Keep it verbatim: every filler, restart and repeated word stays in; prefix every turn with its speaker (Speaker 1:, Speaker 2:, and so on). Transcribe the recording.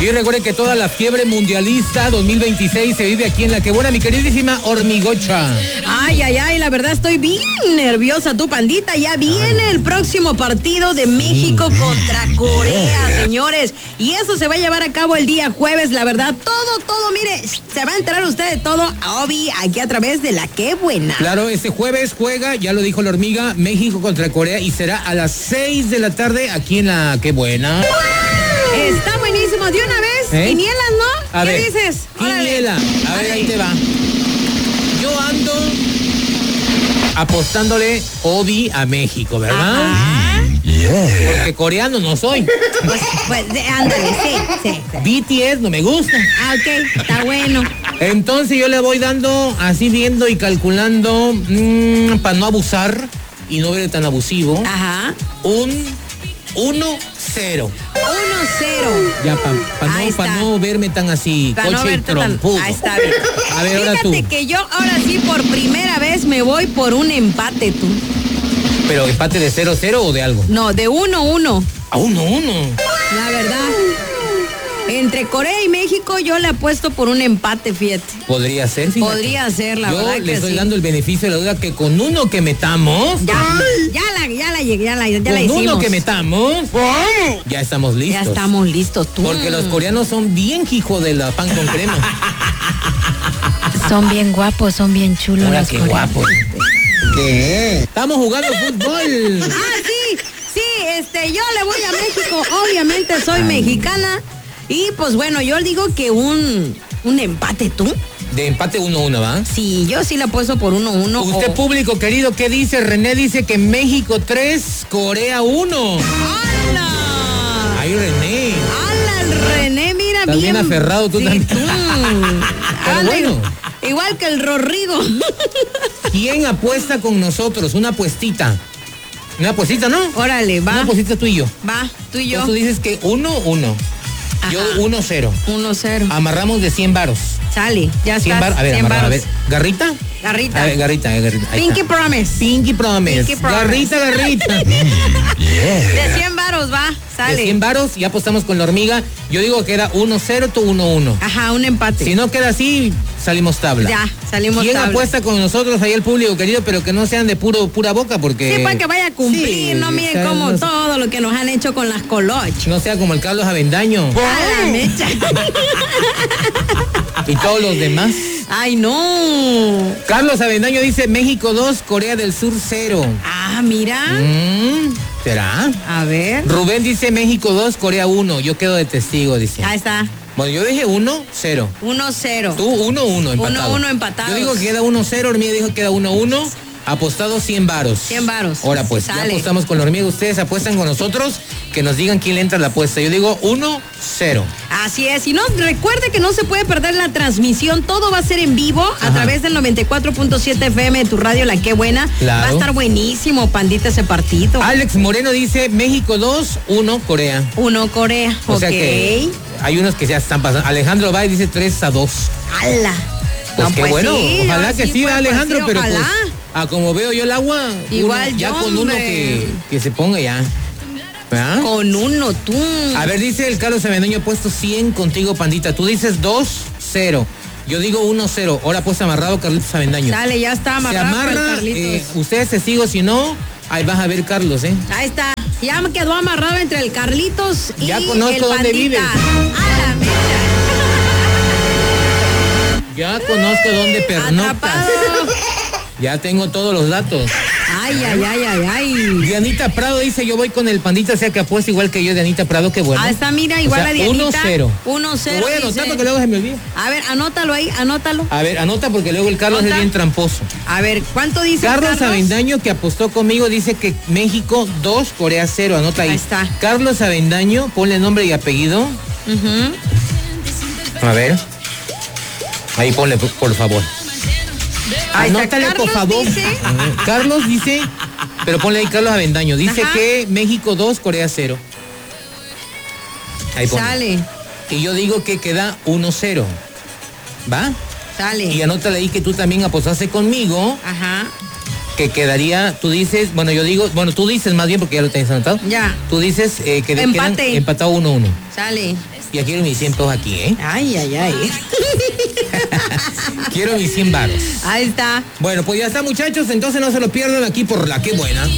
Speaker 1: Y recuerde que toda la fiebre mundialista dos mil veintiséis se vive aquí en La Que Buena, mi queridísima Hormigocha.
Speaker 2: Ay, ay, ay, la verdad estoy bien nerviosa, tu pandita. Ya viene el próximo partido de México contra Corea, señores. Y eso se va a llevar a cabo el día jueves, la verdad. Todo, todo, mire, se va a enterar usted de todo, Obi, aquí a través de La Que Buena.
Speaker 1: Claro, este jueves juega, ya lo dijo la hormiga, México contra Corea y será a las seis de la tarde aquí en La Que Buena.
Speaker 2: Está buenísimo. De una vez,
Speaker 1: ¿Eh?
Speaker 2: quinielas, ¿no?
Speaker 1: A
Speaker 2: ¿Qué
Speaker 1: ver,
Speaker 2: dices?
Speaker 1: quiniela. A ver, ahí te va. Yo ando apostándole Obi a México, ¿verdad?
Speaker 2: Ajá.
Speaker 1: Yeah. Porque coreano no soy.
Speaker 2: Pues, pues, de- ándale, sí, sí, sí.
Speaker 1: B T S no me gusta.
Speaker 2: Ah, ok, está bueno.
Speaker 1: Entonces yo le voy dando, así viendo y calculando, mmm, para no abusar y no ver tan abusivo,
Speaker 2: Ajá.
Speaker 1: un uno cero.
Speaker 2: uno cero.
Speaker 1: Ya, para pa
Speaker 2: Ahí
Speaker 1: no,
Speaker 2: está.
Speaker 1: pa no verme tan así,
Speaker 2: Para no
Speaker 1: coche y
Speaker 2: verte tan...
Speaker 1: trompudo.
Speaker 2: Ah, está bien.
Speaker 1: A ver, ahora
Speaker 2: Fíjate
Speaker 1: tú.
Speaker 2: que yo ahora sí por primera vez me voy por un empate, tú.
Speaker 1: ¿Pero empate de cero cero o de algo?
Speaker 2: No, de uno uno.
Speaker 1: A uno uno.
Speaker 2: La verdad. Entre Corea y México yo le apuesto por un empate, fíjate.
Speaker 1: Podría ser, fíjate.
Speaker 2: Podría ser, la
Speaker 1: Yo
Speaker 2: verdad
Speaker 1: le
Speaker 2: que
Speaker 1: estoy
Speaker 2: sí.
Speaker 1: dando el beneficio de la duda que con uno que metamos,
Speaker 2: Ya, ya la, ya la llegué, ya la, ya la
Speaker 1: con
Speaker 2: hicimos.
Speaker 1: uno que metamos, ya estamos listos.
Speaker 2: Ya estamos listos, tú.
Speaker 1: Porque los coreanos son bien hijo de la pan con crema.
Speaker 3: Son bien guapos, son bien chulos
Speaker 1: Ahora
Speaker 3: los
Speaker 1: qué
Speaker 3: coreanos.
Speaker 1: guapos. ¿Qué? Estamos jugando fútbol.
Speaker 2: Ah, sí, sí, este, yo le voy a México, obviamente soy mexicana. Y pues bueno, yo digo que un, un empate, ¿tú?
Speaker 1: De empate uno uno, ¿va?
Speaker 2: Sí, yo sí le apuesto por uno uno.
Speaker 1: Usted,
Speaker 2: o...
Speaker 1: público querido, ¿qué dice? René dice que México tres, Corea uno.
Speaker 2: ¡Hala!
Speaker 1: Ay, René.
Speaker 2: ¡Hala, el René, mira,
Speaker 1: Estás bien aferrado tú
Speaker 2: sí,
Speaker 1: también.
Speaker 2: tú.
Speaker 1: Pero
Speaker 2: Anda,
Speaker 1: bueno.
Speaker 2: Igual que el Rodrigo.
Speaker 1: ¿Quién apuesta con nosotros? Una apuestita. Una apuestita, ¿no?
Speaker 2: Órale, va.
Speaker 1: Una apuestita tú y yo.
Speaker 2: Va, tú y yo.
Speaker 1: Entonces tú dices que uno uno. Yo
Speaker 2: Ajá.
Speaker 1: uno cero.
Speaker 2: uno cero.
Speaker 1: Amarramos de cien varos.
Speaker 2: Sale, ya
Speaker 1: cien
Speaker 2: está.
Speaker 1: varos. A ver, amarra, a ver. ¿Garrita?
Speaker 2: Garrita.
Speaker 1: A ver, garrita, eh, garrita. Ahí
Speaker 2: Pinky
Speaker 1: está.
Speaker 2: Promise.
Speaker 1: Pinky Promise.
Speaker 2: Pinky Promise.
Speaker 1: Garrita, garrita.
Speaker 2: De cien varos, va. Sale.
Speaker 1: De cien varos, ya apostamos con la hormiga. Yo digo que era uno cero, tú uno uno.
Speaker 2: Ajá, un empate.
Speaker 1: Si no queda así, salimos tabla.
Speaker 2: Ya, salimos
Speaker 1: ¿Quién
Speaker 2: tabla.
Speaker 1: apuesta con nosotros ahí el público querido, pero que no sean de puro pura boca porque...
Speaker 2: Sí, para que vaya a cumplir,
Speaker 1: Sí,
Speaker 2: no
Speaker 1: o
Speaker 2: miren
Speaker 1: sea,
Speaker 2: como
Speaker 1: no-
Speaker 2: todo lo que nos han hecho con las coloch.
Speaker 1: No sea como el Carlos Avendaño
Speaker 2: A la mecha.
Speaker 1: y todos los demás.
Speaker 2: Ay, no.
Speaker 1: Carlos Avendaño dice México dos, Corea del Sur cero.
Speaker 2: Ah, mira.
Speaker 1: Mm, ¿Será?
Speaker 2: A ver.
Speaker 1: Rubén dice México dos, Corea uno. Yo quedo de testigo, dice.
Speaker 2: Ahí está.
Speaker 1: Bueno, yo dije uno cero.
Speaker 2: uno cero.
Speaker 1: Tú uno uno empatado.
Speaker 2: uno uno empatados.
Speaker 1: Yo digo que queda uno cero, hormiga dijo que queda uno uno. Apostado cien varos.
Speaker 2: cien varos.
Speaker 1: Ahora pues,
Speaker 2: Sale.
Speaker 1: ya apostamos con la hormiga. Ustedes apuestan con nosotros, que nos digan quién le entra a la apuesta. Yo digo uno cero.
Speaker 2: Así es, y no, recuerde que no se puede perder la transmisión, todo va a ser en vivo a
Speaker 1: Ajá.
Speaker 2: través del noventa y cuatro punto siete F M de tu radio, La Que Buena.
Speaker 1: Claro.
Speaker 2: Va a estar buenísimo, pandita, ese partido.
Speaker 1: Alex Moreno dice México dos, uno Corea.
Speaker 2: Uno Corea,
Speaker 1: O
Speaker 2: ok.
Speaker 1: sea que hay unos que ya están pasando. Alejandro Bay dice tres a dos.
Speaker 2: ¡Hala!
Speaker 1: Pues
Speaker 2: No,
Speaker 1: qué
Speaker 2: pues
Speaker 1: bueno,
Speaker 2: sí,
Speaker 1: ojalá
Speaker 2: ahora
Speaker 1: que
Speaker 2: sí
Speaker 1: sí,
Speaker 2: puede,
Speaker 1: Alejandro,
Speaker 2: pues sí,
Speaker 1: pero pues,
Speaker 2: ojalá.
Speaker 1: a como veo yo el agua,
Speaker 2: Igual
Speaker 1: uno- ya
Speaker 2: yo,
Speaker 1: con uno
Speaker 2: hombre.
Speaker 1: que, que se ponga ya. ¿Verdad?
Speaker 2: Con uno, tú.
Speaker 1: A ver, dice el Carlos Avendaño, puesto cien contigo, pandita. Tú dices dos cero. Yo digo uno cero. Ahora pues amarrado Carlitos Avendaño.
Speaker 2: Dale, ya está
Speaker 1: Se
Speaker 2: amarrado con el
Speaker 1: amarra,
Speaker 2: Carlitos.
Speaker 1: eh, ustedes testigos, si no, ahí vas a ver Carlos, ¿eh?
Speaker 2: Ahí está. Ya me quedó amarrado entre el Carlitos y
Speaker 1: Ya conozco
Speaker 2: el
Speaker 1: dónde
Speaker 2: pandita.
Speaker 1: vives.
Speaker 2: A la mecha.
Speaker 1: Ya conozco dónde pernoctas.
Speaker 2: Atrapado.
Speaker 1: Ya tengo todos los datos.
Speaker 2: Ay, ay, ay, ay, ay.
Speaker 1: Dianita Prado dice, yo voy con el pandita, o sea que apuesta igual que yo, Dianita Prado, qué bueno.
Speaker 2: Ah, está, mira, igual
Speaker 1: O sea,
Speaker 2: a Dianita.
Speaker 1: uno cero.
Speaker 2: uno cero.
Speaker 1: Lo voy a anotar
Speaker 2: dice.
Speaker 1: porque luego se me olvida.
Speaker 2: A ver, anótalo ahí, anótalo.
Speaker 1: A ver, anota porque luego el Carlos
Speaker 2: Anota.
Speaker 1: es bien tramposo.
Speaker 2: A ver, ¿cuánto dice
Speaker 1: Carlos,
Speaker 2: Carlos?
Speaker 1: Avendaño, que apostó conmigo, dice que México dos, Corea cero. Anota ahí.
Speaker 2: Ahí está.
Speaker 1: Carlos Avendaño, ponle nombre y apellido.
Speaker 2: Ujú.
Speaker 1: A ver. Ahí ponle, por, por favor.
Speaker 2: Ahí está.
Speaker 1: Anótale, por
Speaker 2: Carlos
Speaker 1: favor.
Speaker 2: dice-
Speaker 1: Ajá. Carlos dice, pero ponle ahí Carlos Avendaño. Dice
Speaker 2: Ajá.
Speaker 1: que México dos, Corea cero. Ahí ponle.
Speaker 2: Sale,
Speaker 1: Y yo digo que queda uno cero. ¿Va?
Speaker 2: sale.
Speaker 1: Y anótale ahí que tú también apostaste conmigo,
Speaker 2: Ajá,
Speaker 1: que quedaría, tú dices, bueno, yo digo, bueno, tú dices más bien porque ya lo tenés anotado.
Speaker 2: ya,
Speaker 1: Tú dices eh, que de-
Speaker 2: Empate.
Speaker 1: quedan empatado uno uno.
Speaker 2: sale.
Speaker 1: Ya quiero mis cien pesos aquí, ¿eh?
Speaker 2: Ay, ay, ay.
Speaker 1: Quiero mis cien varos.
Speaker 2: Ahí está.
Speaker 1: Bueno, pues ya está, muchachos. Entonces no se lo pierdan aquí por La Que Buena.